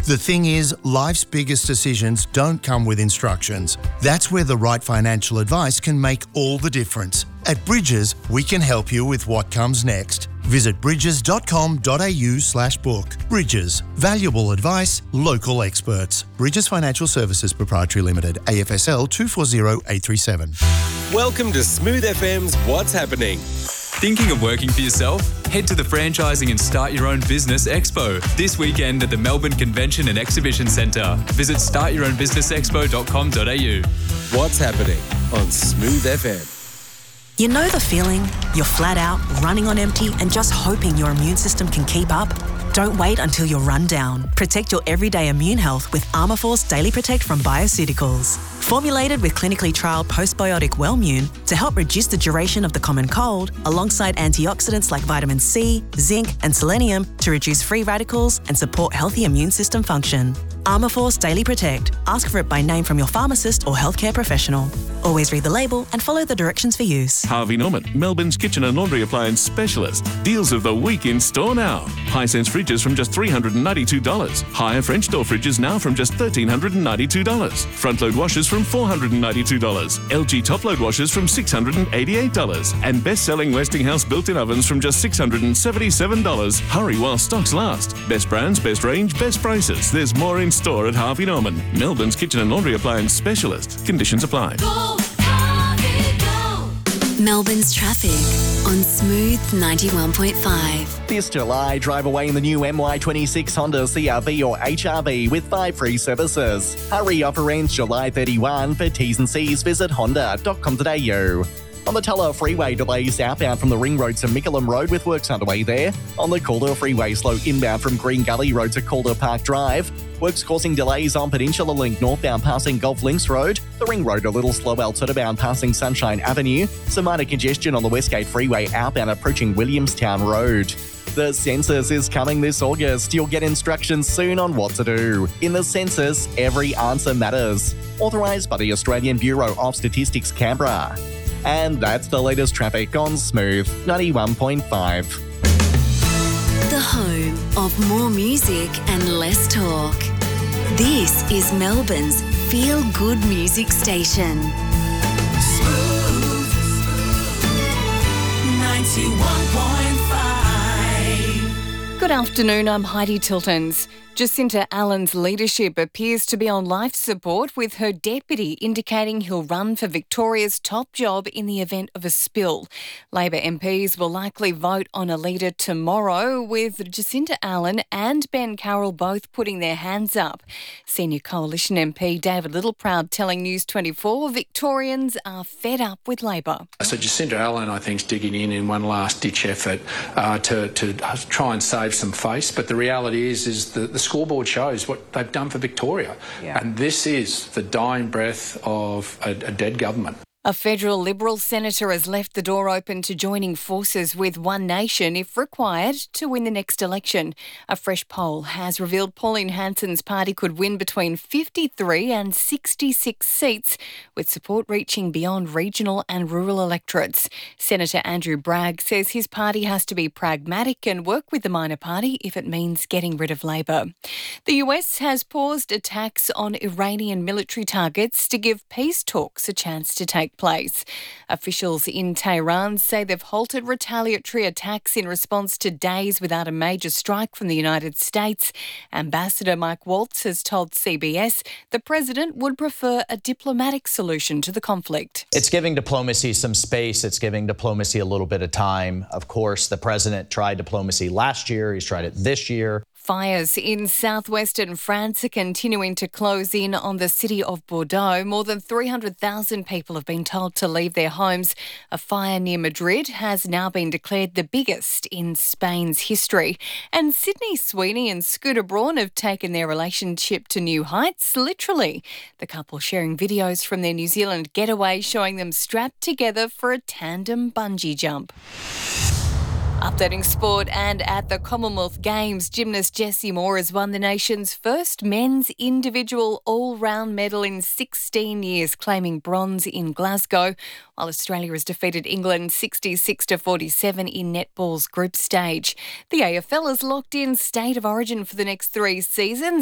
The thing is, life's biggest decisions don't come with instructions. That's where the right financial advice can make all the difference. At Bridges, we can help you with what comes next. Visit bridges.com.au/book. Bridges. Valuable advice, local experts. Bridges Financial Services Proprietary Limited, AFSL 240837. Welcome to Smooth FM's What's Happening. Thinking of working for yourself? Head to the Franchising and Start Your Own Business Expo this weekend at the Melbourne Convention and Exhibition Centre. Visit startyourownbusinessexpo.com.au. What's Happening on Smooth FM. You know the feeling? You're flat out, running on empty and just hoping your immune system can keep up? Don't wait until you're run down. Protect your everyday immune health with Armourforce Daily Protect from Bioceuticals. Formulated with clinically trialled postbiotic Wellmune to help reduce the duration of the common cold, alongside antioxidants like vitamin C, zinc and selenium to reduce free radicals and support healthy immune system function. Armourforce Daily Protect. Ask for it by name from your pharmacist or healthcare professional. Always read the label and follow the directions for use. Harvey Norman, Melbourne's kitchen and laundry appliance specialist. Deals of the week in store now. Hisense fridges from just $392. Higher French door fridges now from just $1,392. Front load washers from $492. LG top load washers from $688. And best-selling Westinghouse built-in ovens from just $677. Hurry while stocks last. Best brands, best range, best prices. There's more in store at Harvey Norman, Melbourne's kitchen and laundry appliance specialist. Conditions apply. Go, Harvey, go. Melbourne's traffic on Smooth 91.5. This July, drive away in the new MY26 Honda CR-V or HR-V with 5 free services. Hurry, offer ends July 31. For T's and C's, visit honda.com.au. On the Tulla Freeway, delays outbound from the Ring Road to Mickleham Road with works underway there. On the Calder Freeway, slow inbound from Green Gully Road to Calder Park Drive. Works causing delays on Peninsula Link northbound passing Golf Links Road. The Ring Road a little slow outbound passing Sunshine Avenue. Some minor congestion on the Westgate Freeway outbound approaching Williamstown Road. The census is coming this August. You'll get instructions soon on what to do. In the census, every answer matters. Authorised by the Australian Bureau of Statistics, Canberra. And that's the latest traffic on Smooth 91.5. The home of more music and less talk. This is Melbourne's feel-good music station. Smooth 91.5. Good afternoon, I'm Heidi Tiltons. Jacinta Allen's leadership appears to be on life support, with her deputy indicating he'll run for Victoria's top job in the event of a spill. Labor MPs will likely vote on a leader tomorrow, with Jacinta Allen and Ben Carroll both putting their hands up. Senior Coalition MP David Littleproud telling News 24 Victorians are fed up with Labor. So Jacinta Allen, I think, is digging in one last-ditch effort to try and save some face, but the reality is that the scoreboard shows what they've done for Victoria. Yeah. And this is the dying breath of a dead government. A federal Liberal senator has left the door open to joining forces with One Nation if required to win the next election. A fresh poll has revealed Pauline Hanson's party could win between 53 and 66 seats, with support reaching beyond regional and rural electorates. Senator Andrew Bragg says his party has to be pragmatic and work with the minor party if it means getting rid of Labor. The US has paused attacks on Iranian military targets to give peace talks a chance to take place. Officials in Tehran say they've halted retaliatory attacks in response to days without a major strike from the United States. Ambassador Mike Waltz has told CBS the president would prefer a diplomatic solution to the conflict. It's giving diplomacy some space. It's giving diplomacy a little bit of time. Of course, the president tried diplomacy last year. He's tried it this year. Fires in southwestern France are continuing to close in on the city of Bordeaux. More than 300,000 people have been told to leave their homes. A fire near Madrid has now been declared the biggest in Spain's history. And Sydney Sweeney and Scooter Braun have taken their relationship to new heights, literally. The couple sharing videos from their New Zealand getaway showing them strapped together for a tandem bungee jump. Updating sport, and at the Commonwealth Games, gymnast Jessie Moore has won the nation's first men's individual all-round medal in 16 years, claiming bronze in Glasgow, while Australia has defeated England 66-47 in netball's group stage. The AFL has locked in state of origin for the next 3 seasons.